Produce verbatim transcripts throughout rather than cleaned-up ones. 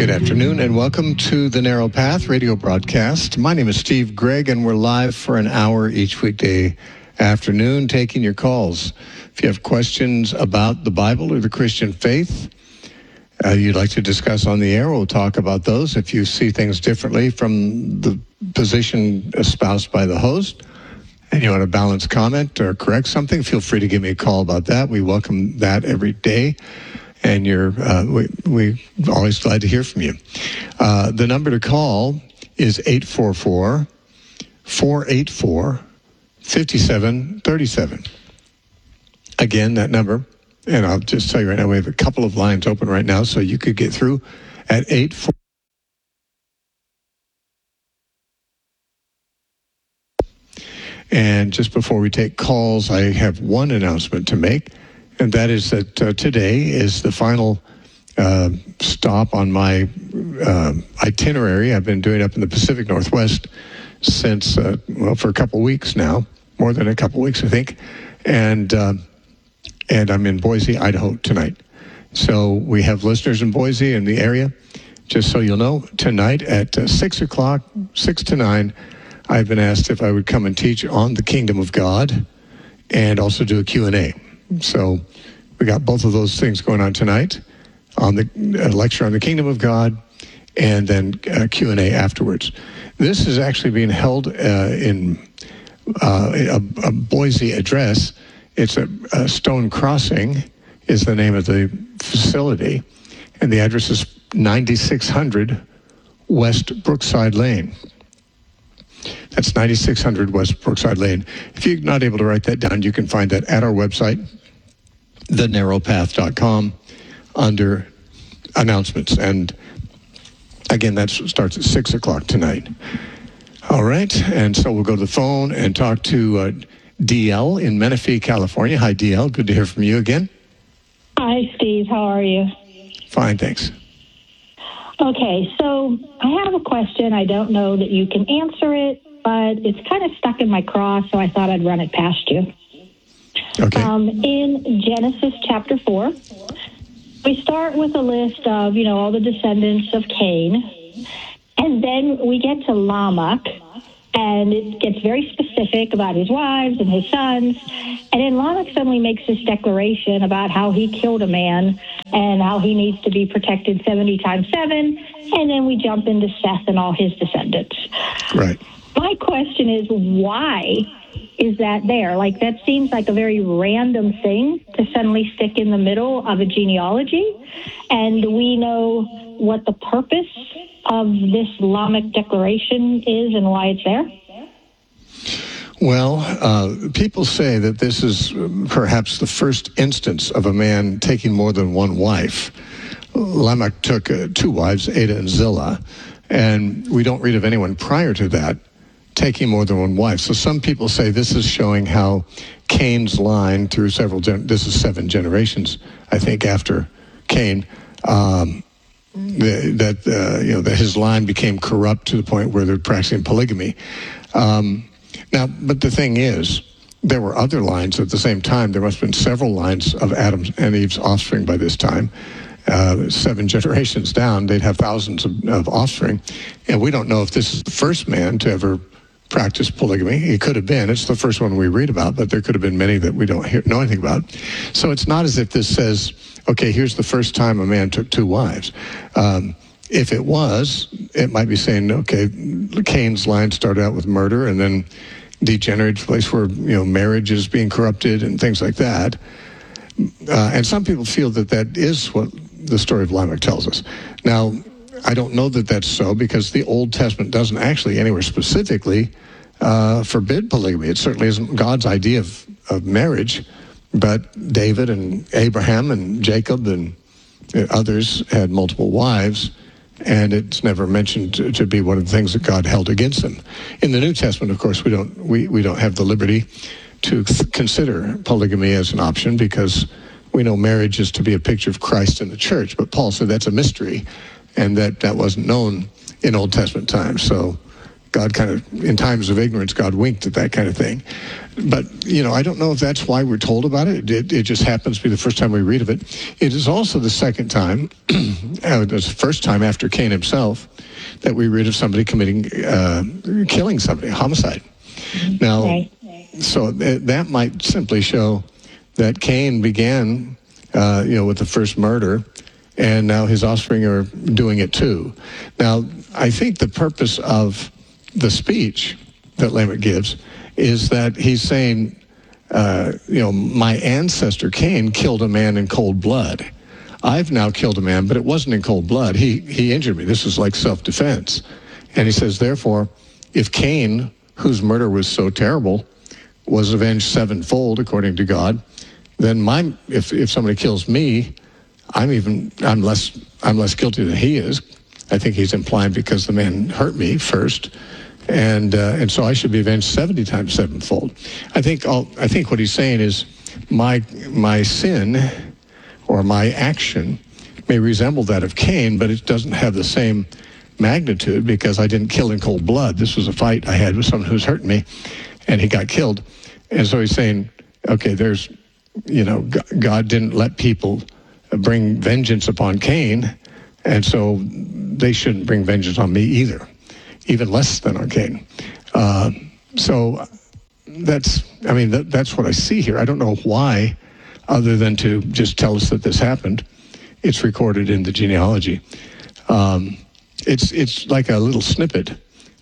Good afternoon and welcome to the Narrow Path radio broadcast. My name is Steve Gregg and we're live for an hour each weekday afternoon taking your calls. If you have questions about the Bible or the Christian faith uh, you'd like to discuss on the air, we'll talk about those. If you see things differently from the position espoused by the host and you want to balance comment or correct something, feel free to give me a call about that. We welcome that every day. And you're, uh, we, we always glad to hear from you. Uh, the number to call is eight four four, four eight four, five seven three seven. Again, that number, and I'll just tell you right now, we have a couple of lines open right now, so you could get through at eight four. And just before we take calls, I have one announcement to make. And that is that uh, today is the final uh, stop on my uh, itinerary I've been doing up in the Pacific Northwest since, uh, well, for a couple weeks now, more than a couple weeks, I think. And uh, and I'm in Boise, Idaho tonight. So we have listeners in Boise in the area. Just so you'll know, tonight at uh, six o'clock, six to nine, I've been asked if I would come and teach on the Kingdom of God and also do a Q and A. So we got both of those things going on tonight, on the uh, lecture on the Kingdom of God, and then uh, Q and A afterwards. This is actually being held uh, in uh, a, a Boise address. It's a, a Stone Crossing is the name of the facility, and the address is ninety-six hundred West Brookside Lane. That's ninety-six hundred West Brookside Lane. If you're not able to write that down, you can find that at our website, the narrow path dot com, under announcements. And again, that starts at six o'clock tonight. All right, and so we'll go to the phone and talk to uh, D L in Menifee, California. Hi, D L. Good to hear from you again. Hi, Steve. How are you? Fine, thanks. Okay, so I have a question. I don't know that you can answer it, but it's kind of stuck in my craw, so I thought I'd run it past you. Okay. Um, in Genesis chapter four, we start with a list of, you know, all the descendants of Cain, and then we get to Lamech, and it gets very specific about his wives and his sons, and then Lamech suddenly makes this declaration about how he killed a man and how he needs to be protected seventy times seven, and then we jump into Seth and all his descendants. Right. My question is, why is that there? Like, that seems like a very random thing to suddenly stick in the middle of a genealogy. And do we know what the purpose of this Lamech declaration is and why it's there? Well, uh, people say that this is perhaps the first instance of a man taking more than one wife. Lamech took uh, two wives, Ada and Zillah, and we don't read of anyone prior to that taking more than one wife. So some people say this is showing how Cain's line through several, gen- this is seven generations, I think, after Cain, um, the, that, uh, you know, that his line became corrupt to the point where they're practicing polygamy. Um, now, but the thing is, there were other lines at the same time. There must have been several lines of Adam and Eve's offspring by this time. Uh, seven generations down, they'd have thousands of, of offspring. And we don't know if this is the first man to ever practice polygamy. It could have been. It's the first one we read about, but there could have been many that we don't hear, know anything about. So it's not as if this says, okay, here's the first time a man took two wives. Um, if it was, it might be saying, okay, Cain's line started out with murder and then degenerated to a place where, you know, marriage is being corrupted and things like that. Uh, and some people feel that that is what the story of Lamech tells us. Now, I don't know that that's so because the Old Testament doesn't actually anywhere specifically uh, forbid polygamy. It certainly isn't God's idea of, of marriage, but David and Abraham and Jacob and others had multiple wives, and it's never mentioned to, to be one of the things that God held against them. In the New Testament, of course, we don't we, we don't have the liberty to th- consider polygamy as an option because we know marriage is to be a picture of Christ in the church, but Paul said that's a mystery, and that that wasn't known in Old Testament times. So God kind of, in times of ignorance, God winked at that kind of thing. But, you know, I don't know if that's why we're told about it. It, it just happens to be the first time we read of it. It is also the second time, uh, the first time after Cain himself, that we read of somebody committing, uh, killing somebody, homicide. Now, Right. so th- that might simply show that Cain began, uh, you know, with the first murder, and now his offspring are doing it too. Now, I think the purpose of the speech that Lamech gives is that he's saying, uh, you know, my ancestor Cain killed a man in cold blood. I've now killed a man, but it wasn't in cold blood. He he injured me. This was like self-defense. And he says, therefore, if Cain, whose murder was so terrible, was avenged sevenfold according to God, then my if if somebody kills me, I'm even I'm less I'm less guilty than he is. I think he's implying because the man hurt me first, and uh, and so I should be avenged seventy times sevenfold. I think all, I think what he's saying is my my sin or my action may resemble that of Cain, but it doesn't have the same magnitude because I didn't kill in cold blood. This was a fight I had with someone who's hurting me, and he got killed. And so he's saying, okay, there's, you know, God didn't let people bring vengeance upon Cain, and so they shouldn't bring vengeance on me either, even less than on Cain. Uh, so that's, I mean, that, that's what I see here. I don't know why, other than to just tell us that this happened. It's recorded in the genealogy. Um, it's it's like a little snippet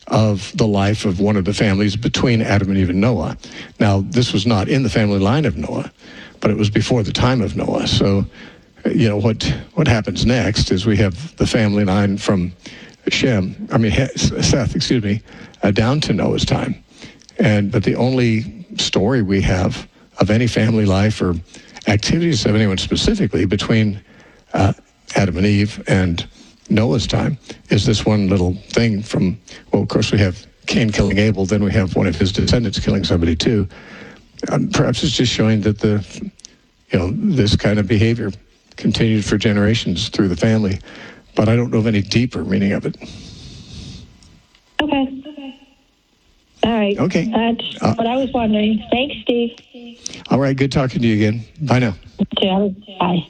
of the life of one of the families between Adam and Eve and Noah. Now, this was not in the family line of Noah, but it was before the time of Noah. So, you know, what what happens next is we have the family line from Shem, I mean, Seth, excuse me, uh, down to Noah's time. And but the only story we have of any family life or activities of anyone specifically between uh, Adam and Eve and Noah's time is this one little thing from, well, of course we have Cain killing Abel, then we have one of his descendants killing somebody too. Um, perhaps it's just showing that the, you know, this kind of behavior continued for generations through the family, but I don't know of any deeper meaning of it. Okay. Okay. All right. Okay. That's Uh, what I was wondering. Thanks, Steve. All right, good talking to you again. Bye now. Bye.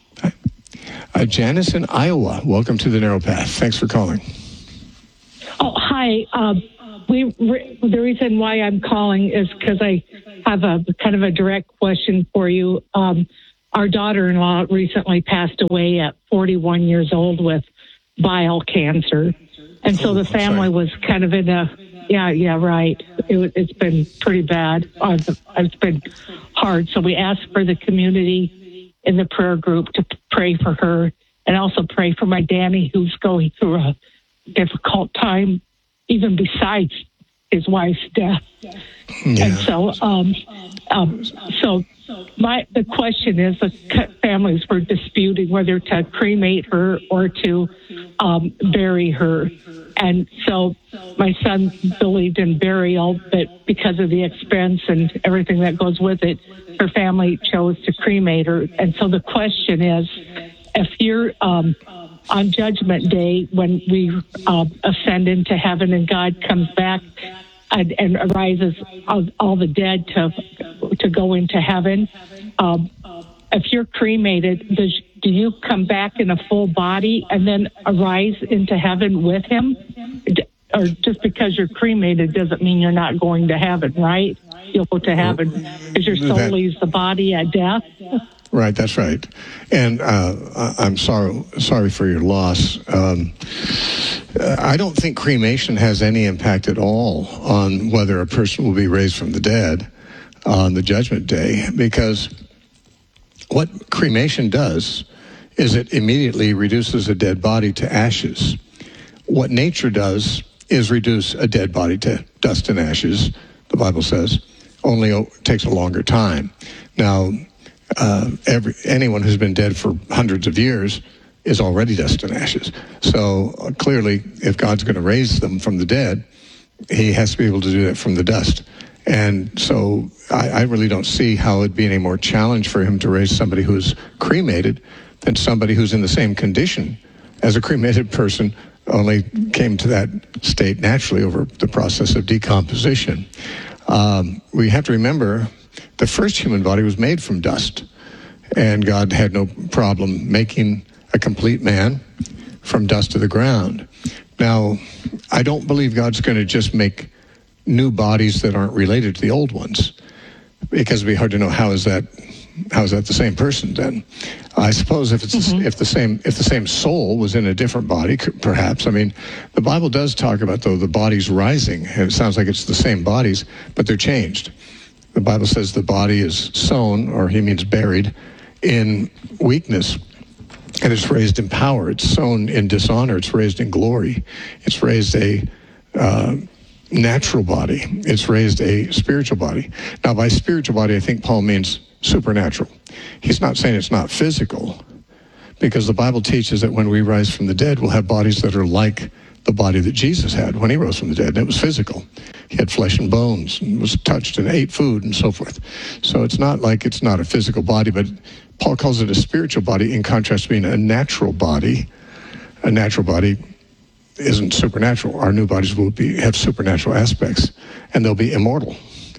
Uh, Janice in Iowa, welcome to the Narrow Path. Thanks for calling. Oh, hi. Um, we re- the reason why I'm calling is because I have a kind of a direct question for you. Um, our daughter-in-law recently passed away at forty-one years old with bile cancer, and so Oh, the I'm family sorry. was kind of in a yeah, yeah, right. It, it's been pretty bad. Uh, it's been hard. So we asked for the community in the prayer group to pray for her, and also pray for my Danny, who's going through a difficult time, even besides his wife's death. Yeah. And so, um, um, so my the question is, the families were disputing whether to cremate her or to um, bury her. And so my son believed in burial, but because of the expense and everything that goes with it, her family chose to cremate her. And so the question is, if you're um, on Judgment Day, when we uh, ascend into heaven and God comes back and, and arises all, all the dead to to go into heaven, um, if you're cremated, does, do you come back in a full body and then arise into heaven with him? Or just because you're cremated doesn't mean you're not going to heaven, right? You'll go to heaven because your soul That- leaves the body at death. Right, that's right. And uh, I- I'm sorry sorry for your loss. Um, I don't think cremation has any impact at all on whether a person will be raised from the dead on the Judgment Day, because what cremation does is it immediately reduces a dead body to ashes. What nature does is reduce a dead body to dust and ashes, the Bible says, only it takes a longer time. Now, uh, every anyone who's been dead for hundreds of years is already dust and ashes. So uh, clearly, if God's going to raise them from the dead, he has to be able to do that from the dust. And so I, I really don't see how it'd be any more challenge for him to raise somebody who's cremated than somebody who's in the same condition as a cremated person only came to that state naturally over the process of decomposition. Um, we have to remember the first human body was made from dust, and God had no problem making a complete man from dust to the ground. Now, I don't believe God's going to just make new bodies that aren't related to the old ones, because it'd be hard to know how is that how is that the same person then. I suppose if it's mm-hmm. if the same if the same soul was in a different body, perhaps. I mean, the Bible does talk about, though, the bodies rising, and it sounds like it's the same bodies, but they're changed. The Bible says the body is sown, or he means buried, in weakness, and it's raised in power. It's sown in dishonor. It's raised in glory. It's raised a uh, natural body. It's raised a spiritual body. Now, by spiritual body, I think Paul means supernatural. He's not saying it's not physical, because the Bible teaches that when we rise from the dead, we'll have bodies that are like the body that Jesus had when he rose from the dead, and it was physical. He had flesh and bones, and was touched and ate food and so forth. So it's not like it's not a physical body, but Paul calls it a spiritual body, in contrast to being a natural body. A natural body isn't supernatural. Our new bodies will be have supernatural aspects, and they'll be immortal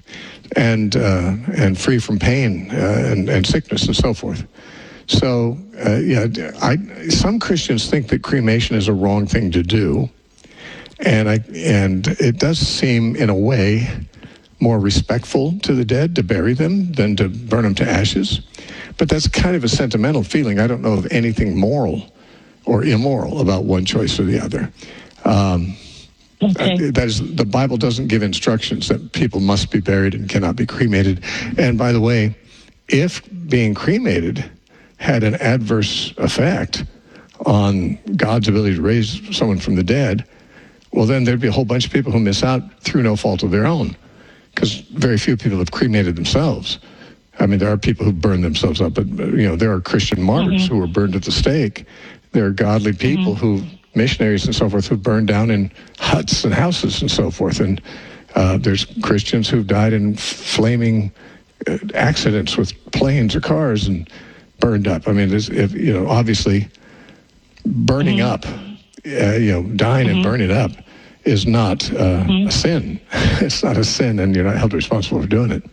and uh, and free from pain uh, and, and sickness and so forth. So, uh, yeah, I, some Christians think that cremation is a wrong thing to do, and I and it does seem, in a way, more respectful to the dead to bury them than to burn them to ashes. But that's kind of a sentimental feeling. I don't know of anything moral or immoral about one choice or the other. Um, Okay. Uh, that is, the Bible doesn't give instructions that people must be buried and cannot be cremated. And by the way, if being cremated had an adverse effect on God's ability to raise someone from the dead, well, then there'd be a whole bunch of people who miss out through no fault of their own, because very few people have cremated themselves. I mean, there are people who burn themselves up, but, you know, there are Christian martyrs mm-hmm. who were burned at the stake. There are godly people mm-hmm. who... missionaries and so forth who burned down in huts and houses and so forth. And uh, there's Christians who've died in flaming uh, accidents with planes or cars and burned up. I mean, there's, if, you know, obviously burning mm-hmm. up, uh, you know, dying mm-hmm. and burning up is not uh, mm-hmm. a sin. It's not a sin, and you're not held responsible for doing it.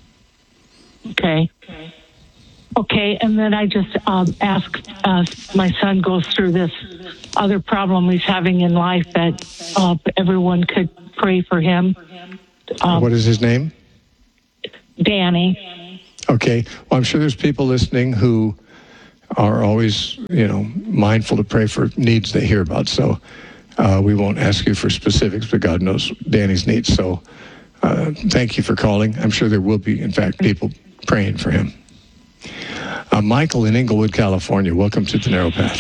Okay. Okay, and then I just um, asked, uh, my son goes through this other problem he's having in life, that uh, everyone could pray for him. Um, what is his name? Danny. Okay, well, I'm sure there's people listening who are always, you know, mindful to pray for needs they hear about, so uh, we won't ask you for specifics, but God knows Danny's needs, so uh, thank you for calling. I'm sure there will be, in fact, people praying for him. Uh, Michael in Inglewood, California. Welcome to The Narrow Path.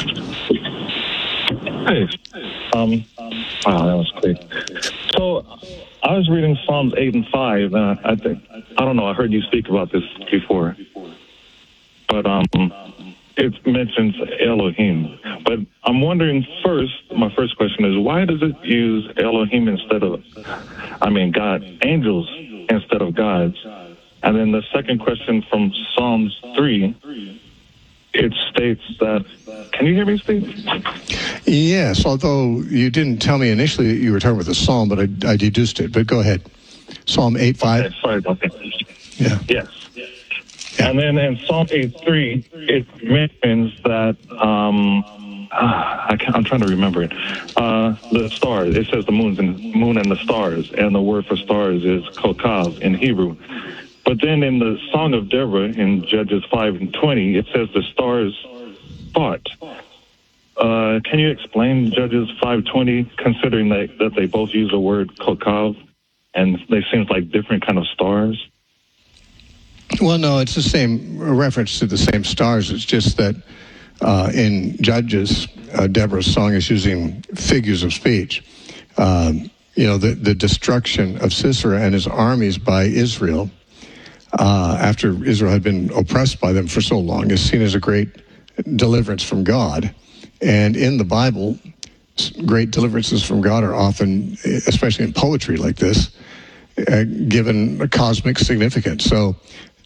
Hey. Um, wow, that was quick. So I was reading Psalms eight and five, and I, I think, I don't know, I heard you speak about this before. But um, it mentions Elohim. But I'm wondering first, my first question is, why does it use Elohim instead of, I mean, God, angels instead of gods? And then the second question from Psalms three, it states that, can you hear me, Steve? Yes, although you didn't tell me initially that you were talking about the Psalm, but I, I deduced it. But go ahead. Psalm eight five. Okay, sorry about that. Yeah. Yes. Yeah. And then in Psalm eight three, it mentions that, um, uh, I can't, I'm trying to remember it, uh, the stars. It says the moons and, moon and the stars, and the word for stars is kokav in Hebrew. But then in the Song of Deborah in Judges five and twenty, it says the stars fought. Uh, can you explain Judges five twenty, considering that, that they both use the word kokav, and they seem like different kind of stars? Well, no, it's the same reference to the same stars. It's just that uh, in Judges, uh, Deborah's song is using figures of speech. Um, you know, the, the destruction of Sisera and his armies by Israel, Uh, after Israel had been oppressed by them for so long, is seen as a great deliverance from God. And in the Bible, great deliverances from God are often, especially in poetry like this, uh, given a cosmic significance. So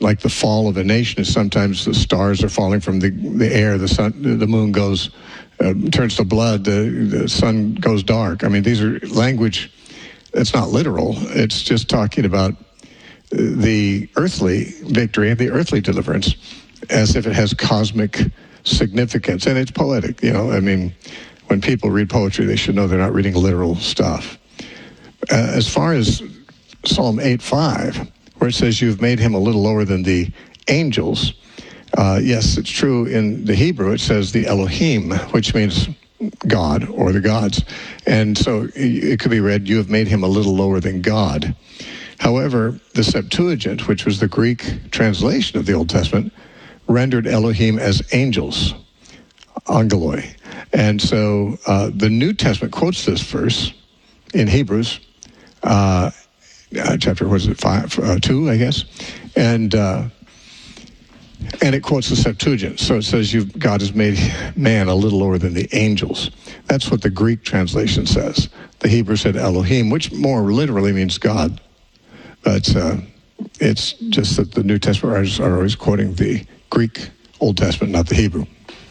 like the fall of a nation is sometimes the stars are falling from the, the air, the sun, the moon goes, uh, turns to blood, the, the sun goes dark. I mean, these are language that's not literal. It's just talking about the earthly victory and the earthly deliverance as if it has cosmic significance. And it's poetic, you know. I mean, when people read poetry, they should know they're not reading literal stuff. Uh, as far as Psalm eight five, where it says, you've made him a little lower than the angels, uh, yes, it's true. In the Hebrew, it says the Elohim, which means God or the gods. And so it could be read, you have made him a little lower than God. However, the Septuagint, which was the Greek translation of the Old Testament, rendered Elohim as angels, angeloi. And so uh, the New Testament quotes this verse in Hebrews, uh, uh, chapter, what is it, five, uh, two, I guess, and uh, and it quotes the Septuagint. So it says, "You've, God has made man a little lower than the angels." That's what the Greek translation says. The Hebrew said Elohim, which more literally means God. But uh, it's just that the New Testament writers are always quoting the Greek Old Testament, not the Hebrew.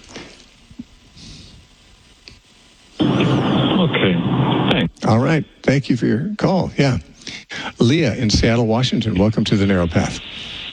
Okay, thanks. All right. Thank you for your call. Yeah. Leah in Seattle, Washington. Welcome to The Narrow Path.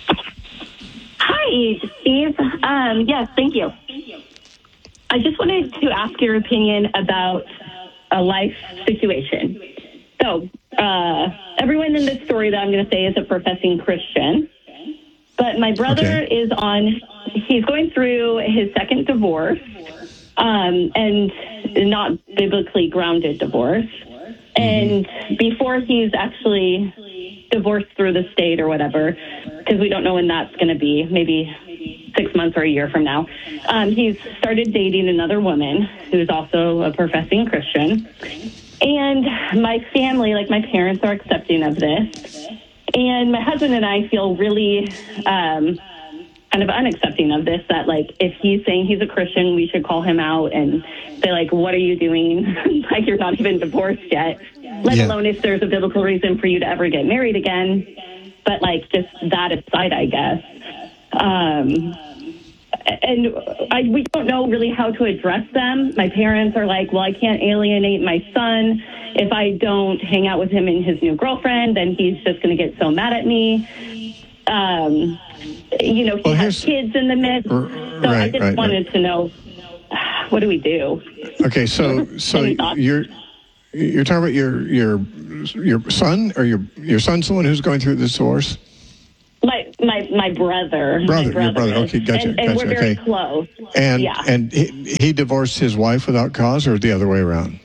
Hi, Steve. Um, yes, thank you. I just wanted to ask your opinion about a life situation. So, uh, everyone in this story that I'm going to say is a professing Christian, but my brother Okay. is on, he's going through his second divorce, um, and not biblically grounded divorce. And before he's actually divorced through the state or whatever, because we don't know when that's going to be, maybe six months or a year from now, um, he's started dating another woman who's also a professing Christian. And my family, like my parents, are accepting of this. And my husband and I feel really um, kind of unaccepting of this, that, like, if he's saying he's a Christian, we should call him out and say, like, what are you doing? Like, you're not even divorced yet, let Yeah. alone if there's a biblical reason for you to ever get married again. But, like, just that aside, I guess. Um, and I, we don't know really how to address them. My parents are like, well, I can't alienate my son. If I don't hang out with him and his new girlfriend, then he's just going to get so mad at me. Um, you know, he Well, has here's- kids in the midst. R- So I right, just right, wanted right. to know, what do we do? Okay, so so Any thoughts? you're you're talking about your your your son, or your your son's the one who's going through this divorce? My my my brother. Brother, my brother your brother. is. Okay, gotcha, And, and gotcha, we're very okay. close. And yeah. and he, he divorced his wife without cause, or the other way around?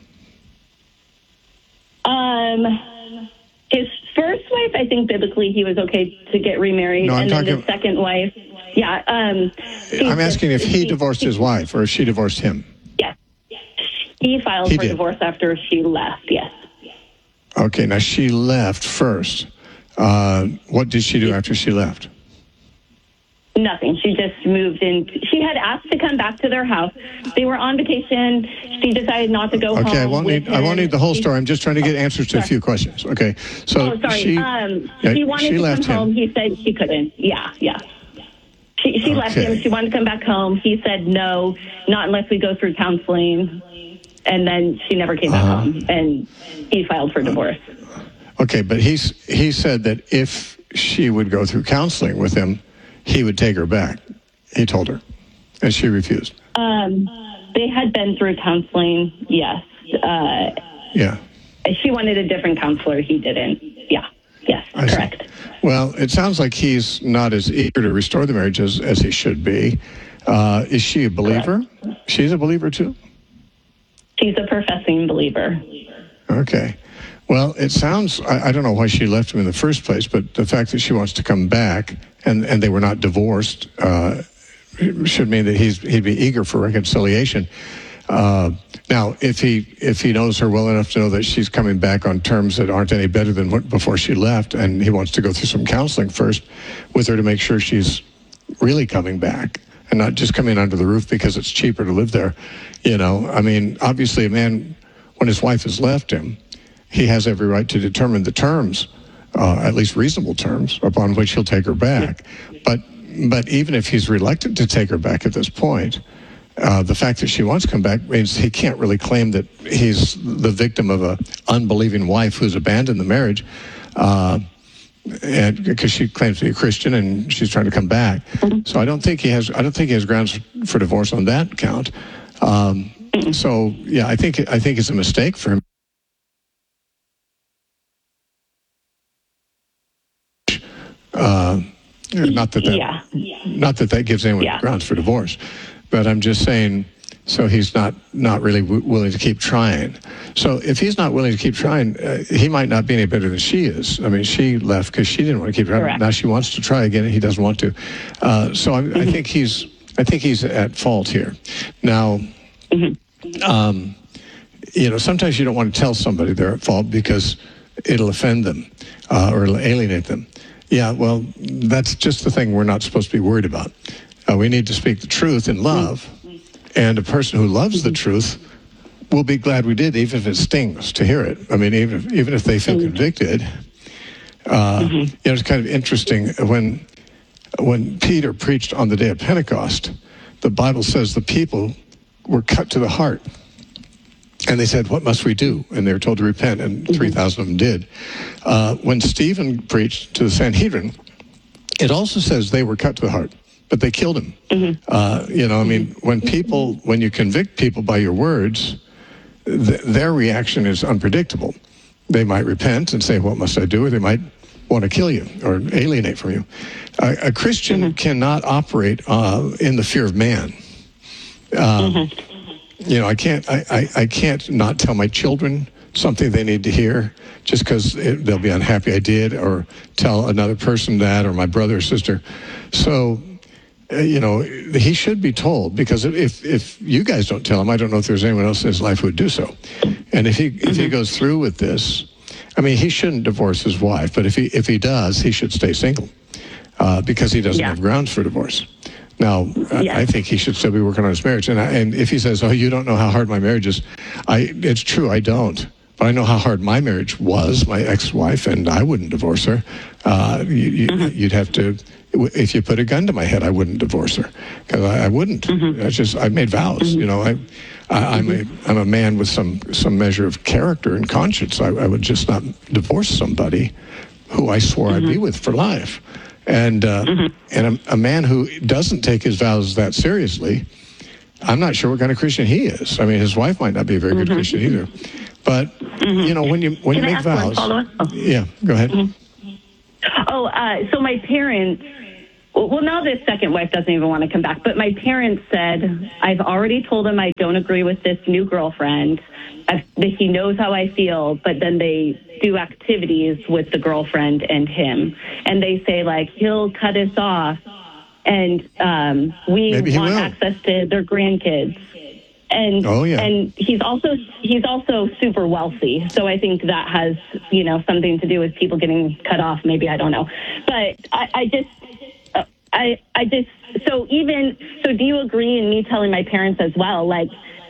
Um, his first wife, I think biblically he was okay to get remarried, No, I'm and then talking- the second wife, yeah. Um, I'm asking if he divorced his wife or if she divorced him. Yes, he filed He for did. divorce after she left. Yes. Okay, now she left first. Uh, what did she do after she left? Nothing. She just moved in. She had asked to come back to their house. They were on vacation. She decided not to go home. Okay, I won't with need I won't him. need the whole She- story. I'm just trying to get Oh, answers to a sorry. few questions. Okay, so Oh, sorry. she um, yeah, she wanted she to left come him. home. He said she couldn't. Yeah, yeah. She she left Okay. him. She wanted to come back home. He said no, not unless we go through counseling. And then she never came back Uh-huh. home, and he filed for divorce. Okay, but he's he said that if she would go through counseling with him, he would take her back. He told her, and she refused. Um, they had been through counseling. Yes. Uh, Yeah. she wanted a different counselor. He didn't. Yeah. Yes. I see. Correct. Well, it sounds like he's not as eager to restore the marriage as, as he should be. Uh, is she a believer? She's a believer too? She's a professing believer. Okay. Well, it sounds, I, I don't know why she left him in the first place, but the fact that she wants to come back and, and they were not divorced uh, should mean that he's he'd be eager for reconciliation. Uh, now, if he if he knows her well enough to know that she's coming back on terms that aren't any better than what, before she left, and he wants to go through some counseling first with her to make sure she's really coming back and not just coming under the roof because it's cheaper to live there, you know. I mean, obviously, a man, when his wife has left him, he has every right to determine the terms uh, at least reasonable terms, upon which he'll take her back. But but even if he's reluctant to take her back at this point, uh, the fact that she wants to come back means he can't really claim that he's the victim of a unbelieving wife who's abandoned the marriage, uh, and because she claims to be a Christian and she's trying to come back. So I don't think he has. I don't think he has grounds for divorce on that count. Um, so yeah, I think I think it's a mistake for him. Uh, not that that, Yeah. not that that gives anyone Yeah. grounds for divorce, but I'm just saying. So he's not not really w- willing to keep trying. So if he's not willing to keep trying, uh, he might not be any better than she is. I mean, she left because she didn't want to keep trying. Correct. Now she wants to try again, and he doesn't want to. Uh, so I, I think he's I think he's at fault here. Now, um, you know, sometimes you don't want to tell somebody they're at fault because it'll offend them uh, or it'll alienate them. Yeah, well, that's just the thing we're not supposed to be worried about. Uh, we need to speak the truth in love, and a person who loves the truth will be glad we did, even if it stings to hear it. I mean, even if, even if they feel convicted. Uh, you know, it's kind of interesting when when Peter preached on the day of Pentecost. The Bible says the people were cut to the heart. And they said, what must we do? And they were told to repent, and three thousand of them did. Uh, when Stephen preached to the Sanhedrin, it also says they were cut to the heart, but they killed him. Uh, you know, I mean, when people, when you convict people by your words, th- their reaction is unpredictable. They might repent and say, what must I do? Or they might want to kill you or alienate from you. Uh, a Christian cannot operate uh, in the fear of man. Um, You know, I can't. I, I, I can't not tell my children something they need to hear just because they'll be unhappy I did, or tell another person that, or my brother or sister. So, uh, you know, he should be told, because if if you guys don't tell him, I don't know if there's anyone else in his life who would do so. And if he if he goes through with this, I mean, he shouldn't divorce his wife. But if he if he does, he should stay single uh, because he doesn't Yeah. have grounds for divorce. Now, I- Yes. I think he should still be working on his marriage. And I, and if he says, oh, you don't know how hard my marriage is, I, it's true, I don't. But I know how hard my marriage was, my ex-wife, and I wouldn't divorce her. Uh, you, you, You'd have to, if you put a gun to my head, I wouldn't divorce her. Because I, I wouldn't. I just, I made vows, you know. I, I, I'm, a, I'm a man with some, some measure of character and conscience. I, I would just not divorce somebody who I swore I'd be with for life. And uh, and a, a man who doesn't take his vows that seriously, I'm not sure what kind of Christian he is. I mean, his wife might not be a very good Christian either. But you know, when you when Can I you make ask one vows, follow-up? Oh. yeah, go ahead. Oh, uh, so my parents, well, now this second wife doesn't even want to come back, but my parents said, I've already told him I don't agree with this new girlfriend. I've, that he knows how I feel, but then they do activities with the girlfriend and him. And they say, like, he'll cut us off, and um, we Maybe he want will. access to their grandkids. And Oh, yeah. and he's also he's also super wealthy, so I think that has, you know, something to do with people getting cut off. Maybe, I don't know, but I, I just uh, I I just so even so. Do you agree in me telling my parents as well? Like,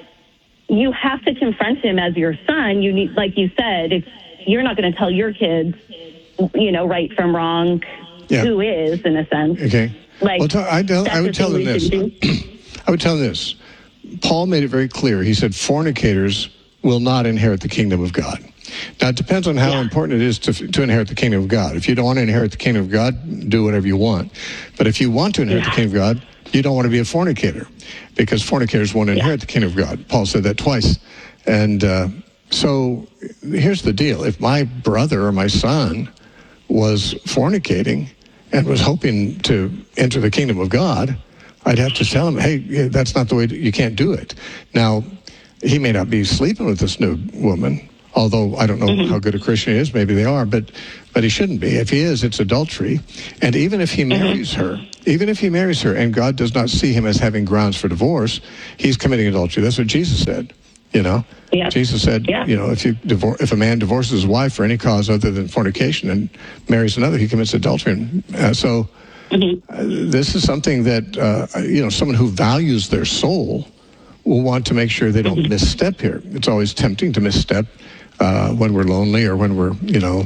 you have to confront him as your son. You need, like you said, it's you're not going to tell your kids, you know, right from wrong, Yeah. who is, in a sense. Okay. Like, well, t- I, tell, that's I the would tell thing them we this. should do. I would tell them this. Paul made it very clear. He said, fornicators will not inherit the kingdom of God. Now, it depends on how Yeah. important it is to, to inherit the kingdom of God. If you don't want to inherit the kingdom of God, do whatever you want. But if you want to inherit Yeah. the kingdom of God, you don't want to be a fornicator, because fornicators won't inherit the kingdom of God. Paul said that twice. And uh, so here's the deal. If my brother or my son was fornicating and was hoping to enter the kingdom of God, I'd have to tell him, hey, yeah, that's not the way, to, you can't do it. Now, he may not be sleeping with this new woman, although I don't know Mm-hmm. how good a Christian he is. Maybe they are, but but he shouldn't be. If he is, it's adultery. And even if he marries her, even if he marries her and God does not see him as having grounds for divorce, he's committing adultery. That's what Jesus said, you know. Yeah. Jesus said, Yeah. you know, if you divor- if a man divorces his wife for any cause other than fornication and marries another, he commits adultery. And, uh, so Mm-hmm. uh, this is something that, uh, you know, someone who values their soul will want to make sure they don't misstep here. It's always tempting to misstep uh, when we're lonely or when we're, you know,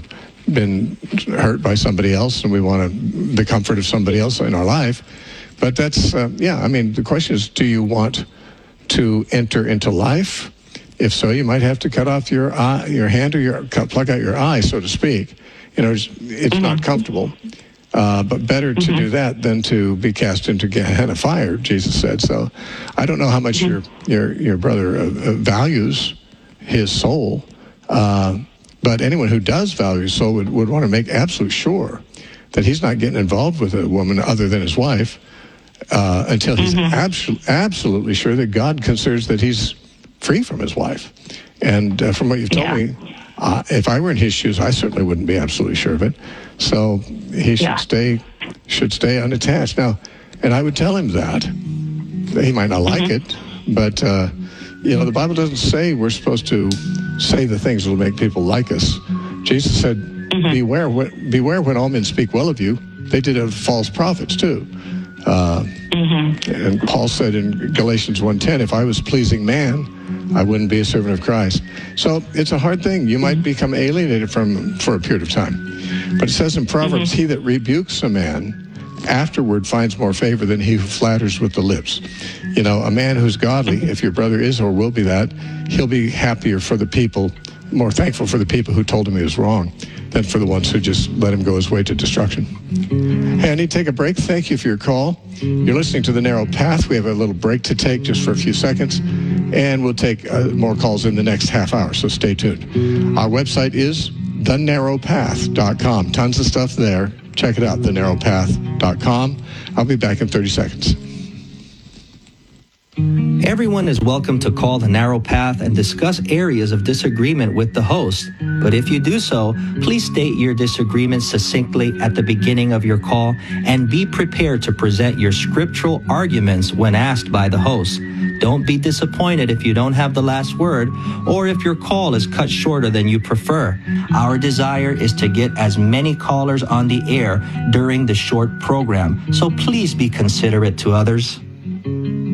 been hurt by somebody else and we want the comfort of somebody else in our life. But that's, uh, yeah, I mean, the question is, do you want to enter into life? If so, you might have to cut off your eye, your hand or your, pluck out your eye, so to speak. You know, it's, it's mm-hmm. not comfortable. Uh, but better to mm-hmm. do that than to be cast into Gehenna fire, Jesus said. So I don't know how much mm-hmm. your, your, your brother uh, uh, values his soul, uh, but anyone who does value his soul would, would want to make absolute sure that he's not getting involved with a woman other than his wife uh, until he's mm-hmm. abso- absolutely sure that God considers that he's free from his wife. And uh, from what you've told yeah. me, uh, if I were in his shoes, I certainly wouldn't be absolutely sure of it. So he should yeah. stay should stay unattached. Now, and I would tell him that. He might not like mm-hmm. it, but, uh, you know, the Bible doesn't say we're supposed to say the things that will make people like us. Jesus said, mm-hmm. beware, wh- beware when all men speak well of you. They did of false prophets, too. Uh, mm-hmm. And Paul said in Galatians one ten, if I was pleasing man, I wouldn't be a servant of Christ. So it's a hard thing. You might become alienated from for a period of time. But it says in Proverbs, mm-hmm. he that rebukes a man afterward finds more favor than he who flatters with the lips. You know, a man who's godly, if your brother is or will be that, he'll be happier for the people, more thankful for the people who told him he was wrong than for the ones who just let him go his way to destruction. Hey, I need to take a break. Thank you for your call. You're listening to The Narrow Path. We have a little break to take just for a few seconds, and we'll take uh, more calls in the next half hour, so stay tuned. Our website is the narrow path dot com. Tons of stuff there. Check it out, the narrow path dot com. I'll be back in thirty seconds. Everyone is welcome to call The Narrow Path and discuss areas of disagreement with the host. But if you do so, please state your disagreement succinctly at the beginning of your call and be prepared to present your scriptural arguments when asked by the host. Don't be disappointed if you don't have the last word or if your call is cut shorter than you prefer. Our desire is to get as many callers on the air during the short program, so please be considerate to others.